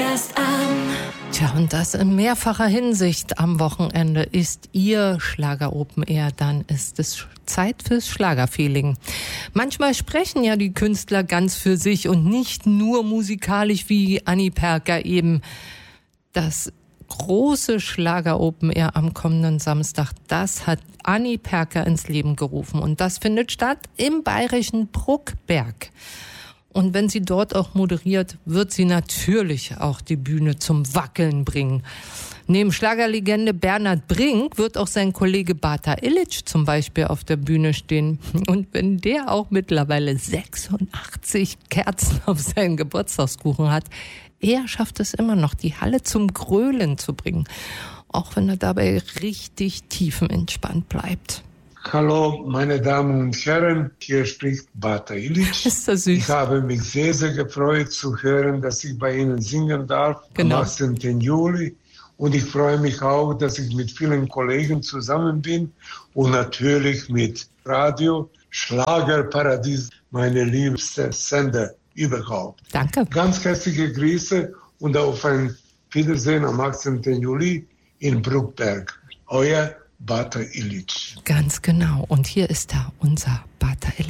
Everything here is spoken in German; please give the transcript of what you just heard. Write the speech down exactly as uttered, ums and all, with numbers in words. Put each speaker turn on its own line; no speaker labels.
erst an.
Tja, und das in mehrfacher Hinsicht am Wochenende ist Ihr Schlager Open Air, dann ist es Zeit fürs Schlagerfeeling. Manchmal sprechen ja die Künstler ganz für sich und nicht nur musikalisch wie Anni Perker eben. Das große Schlager Open Air am kommenden Samstag, das hat Anni Perker ins Leben gerufen und das findet statt im bayerischen Bruckberg. Und wenn sie dort auch moderiert, wird sie natürlich auch die Bühne zum Wackeln bringen. Neben Schlagerlegende Bernhard Brink wird auch sein Kollege Bata Illich zum Beispiel auf der Bühne stehen. Und wenn der auch mittlerweile sechsundachtzig Kerzen auf seinen Geburtstagskuchen hat, er schafft es immer noch, die Halle zum Grölen zu bringen. Auch wenn er dabei richtig tiefenentspannt bleibt.
Hallo, meine Damen und Herren, hier spricht Bata Illich.
Ist das süß.
Ich habe mich sehr, sehr gefreut zu hören, dass ich bei Ihnen singen darf
Genau.
am achtzehnten Juli. Und ich freue mich auch, dass ich mit vielen Kollegen zusammen bin und natürlich mit Radio Schlagerparadies, meine liebste Sender überhaupt.
Danke.
Ganz herzliche Grüße und auf ein Wiedersehen am achtzehnten Juli in Bruckberg. Euer Bata Illich.
Ganz genau. Und hier ist da unser Bata Illich.